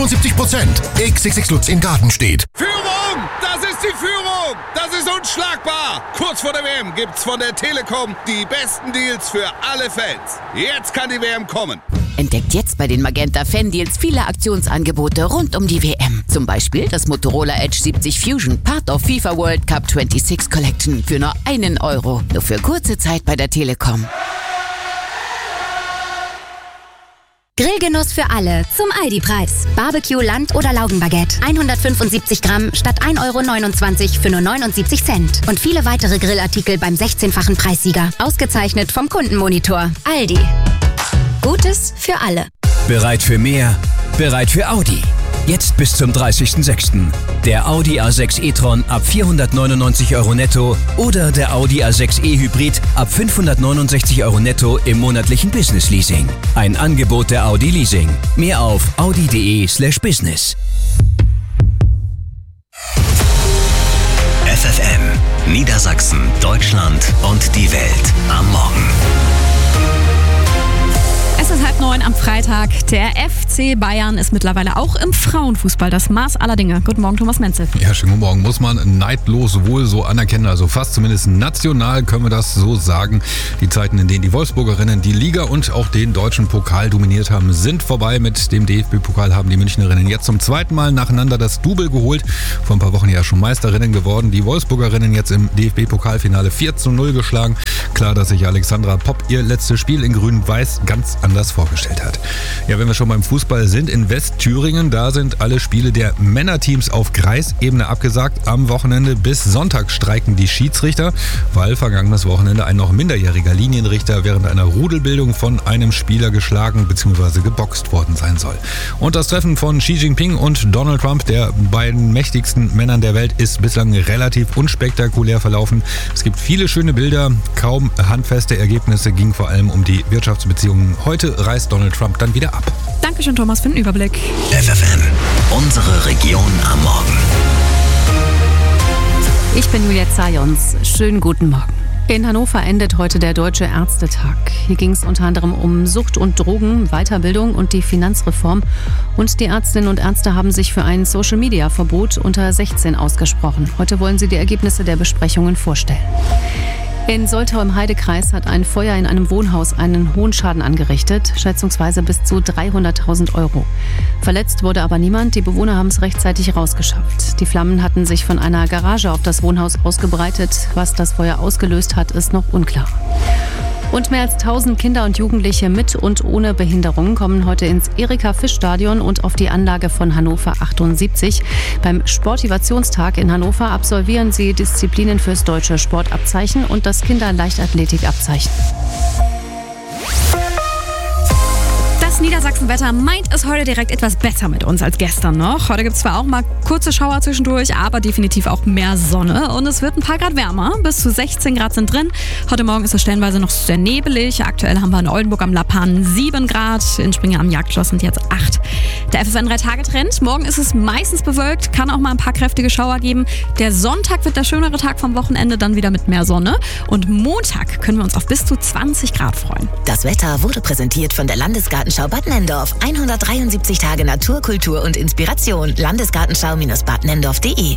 70%. XXX Lutz in Garten steht. Führung! Das ist die Führung! Das ist unschlagbar! Kurz vor der WM gibt's von der Telekom die besten Deals für alle Fans. Jetzt kann die WM kommen. Entdeckt jetzt bei den Magenta Fan-Deals viele Aktionsangebote rund um die WM. Zum Beispiel das Motorola Edge 70 Fusion, Part of FIFA World Cup 26 Collection für nur €1. Nur für kurze Zeit bei der Telekom. Grillgenuss für alle zum Aldi-Preis. Barbecue, Land- oder Laugenbaguette. 175 Gramm statt €1,29 für nur 79 Cent. Und viele weitere Grillartikel beim 16-fachen Preissieger. Ausgezeichnet vom Kundenmonitor. Aldi. Gutes für alle. Bereit für mehr? Bereit für Audi. Jetzt bis zum 30.06. Der Audi A6 e-tron ab €499 netto oder der Audi A6 e-Hybrid ab €569 netto im monatlichen Business-Leasing. Ein Angebot der Audi Leasing. Mehr auf audi.de/business. FFN, Niedersachsen, Deutschland und die Welt am Morgen. Es ist 8:30 am Freitag. Der FC Bayern ist mittlerweile auch im Frauenfußball das Maß aller Dinge. Guten Morgen, Thomas Menzel. Ja, schönen guten Morgen. Muss man neidlos wohl so anerkennen. Also fast zumindest national können wir das so sagen. Die Zeiten, in denen die Wolfsburgerinnen die Liga und auch den deutschen Pokal dominiert haben, sind vorbei. Mit dem DFB-Pokal haben die Münchnerinnen jetzt zum zweiten Mal nacheinander das Double geholt. Vor ein paar Wochen ja schon Meisterinnen geworden. Die Wolfsburgerinnen jetzt im DFB-Pokalfinale 4:0 geschlagen. Klar, dass sich Alexandra Popp ihr letztes Spiel in Grün-Weiß ganz anders vorgestellt hat. Ja, wenn wir schon beim Fußball sind, in Westthüringen, da sind alle Spiele der Männerteams auf Kreisebene abgesagt. Am Wochenende bis Sonntag streiken die Schiedsrichter, weil vergangenes Wochenende ein noch minderjähriger Linienrichter während einer Rudelbildung von einem Spieler geschlagen bzw. geboxt worden sein soll. Und das Treffen von Xi Jinping und Donald Trump, der beiden mächtigsten Männern der Welt, ist bislang relativ unspektakulär verlaufen. Es gibt viele schöne Bilder, kaum handfeste Ergebnisse, ging vor allem um die Wirtschaftsbeziehungen. Heute reist Donald Trump dann wieder ab. Dankeschön, Thomas, für den Überblick. FFN, unsere Region am Morgen. Ich bin Julia Zajons. Schönen guten Morgen. In Hannover endet heute der Deutsche Ärztetag. Hier ging es unter anderem um Sucht und Drogen, Weiterbildung und die Finanzreform. Und die Ärztinnen und Ärzte haben sich für ein Social-Media-Verbot unter 16 ausgesprochen. Heute wollen sie die Ergebnisse der Besprechungen vorstellen. In Soltau im Heidekreis hat ein Feuer in einem Wohnhaus einen hohen Schaden angerichtet, schätzungsweise bis zu 300.000 €. Verletzt wurde aber niemand, die Bewohner haben es rechtzeitig rausgeschafft. Die Flammen hatten sich von einer Garage auf das Wohnhaus ausgebreitet. Was das Feuer ausgelöst hat, ist noch unklar. Und mehr als 1000 Kinder und Jugendliche mit und ohne Behinderung kommen heute ins Erika-Fisch-Stadion und auf die Anlage von Hannover 78. Beim Sportivationstag in Hannover absolvieren sie Disziplinen fürs deutsche Sportabzeichen und das Kinderleichtathletikabzeichen. Das Niedersachsenwetter meint es heute direkt etwas besser mit uns als gestern noch. Heute gibt es zwar auch mal kurze Schauer zwischendurch, aber definitiv auch mehr Sonne. Und es wird ein paar Grad wärmer. Bis zu 16 Grad sind drin. Heute Morgen ist es stellenweise noch sehr nebelig. Aktuell haben wir in Oldenburg am Lappan 7 Grad. In Springer am Jagdschloss sind jetzt 8. Der FFN 3-Tage-Trend. Morgen ist es meistens bewölkt, kann auch mal ein paar kräftige Schauer geben. Der Sonntag wird der schönere Tag vom Wochenende, dann wieder mit mehr Sonne. Und Montag können wir uns auf bis zu 20 Grad freuen. Das Wetter wurde präsentiert von der Landesgartenschau Bad Nenndorf. 173 Tage Natur, Kultur und Inspiration. Landesgartenschau-badnenndorf.de.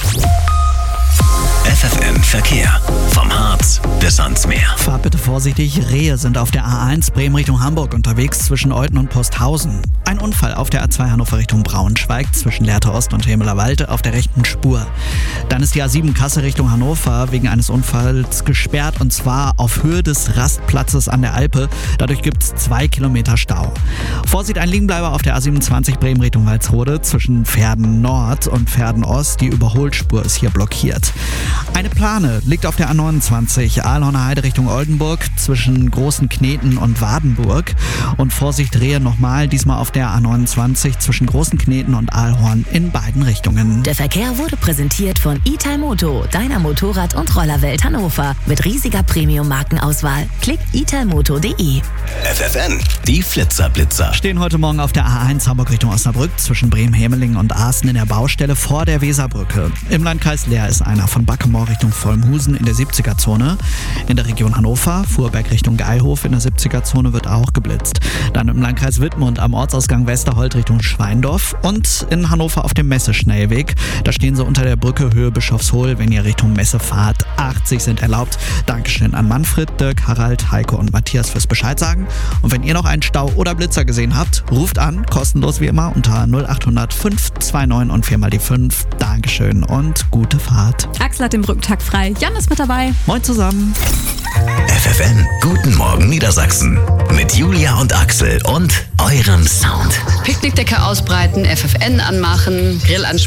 FFN Verkehr. Vom Harz bis ans Meer. Fahrt bitte vorsichtig. Rehe sind auf der A1 Bremen Richtung Hamburg unterwegs zwischen Euthen und Posthausen. Ein Unfall auf der A2 Hannover Richtung Braunschweig zwischen Lehrte Ost und Hemelerwalde auf der rechten Spur. Dann ist die A7 Kassel Richtung Hannover wegen eines Unfalls gesperrt und zwar auf Höhe des Rastplatzes an der Alpe. Dadurch gibt es 2 Kilometer Stau. Vorsicht, ein Liegenbleiber auf der A27 Bremen Richtung Walsrode zwischen Verden Nord und Verden Ost. Die Überholspur ist hier blockiert. Eine Plane liegt auf der A29 Aalhorner Heide Richtung Oldenburg zwischen Großen Kneten und Wadenburg. Und Vorsicht, Rehe nochmal, diesmal auf der A29 zwischen Großen Kneten und Aalhorn in beiden Richtungen. Der Verkehr wurde präsentiert von Italmoto, deiner Motorrad- und Rollerwelt Hannover. Mit riesiger Premium-Markenauswahl. Klick italmoto.de. FFN, die Flitzerblitzer. Stehen heute Morgen auf der A1 Hamburg Richtung Osnabrück zwischen Bremen-Hemelingen und Aaßen in der Baustelle vor der Weserbrücke. Im Landkreis Leer ist einer von Backemoor Nord Richtung Vollmhusen in der 70er-Zone. In der Region Hannover, Fuhrberg Richtung Geilhof in der 70er-Zone wird auch geblitzt. Dann im Landkreis Wittmund am Ortsausgang Westerholt Richtung Schweindorf und in Hannover auf dem Messeschnellweg. Da stehen sie unter der Brücke Höhe Bischofshohl, wenn ihr Richtung Messe fahrt. 80 sind erlaubt. Dankeschön an Manfred, Dirk, Harald, Heiko und Matthias fürs Bescheid sagen. Und wenn ihr noch einen Stau oder Blitzer gesehen habt, ruft an, kostenlos wie immer unter 0800 529 und 4 mal die 5. Dankeschön und gute Fahrt. Axel hat den Brückentag frei. Jan ist mit dabei. Moin zusammen. FFN, guten Morgen Niedersachsen. Mit Julia und Axel und eurem Sound. Picknickdecke ausbreiten, FFN anmachen, Grill ansprechen.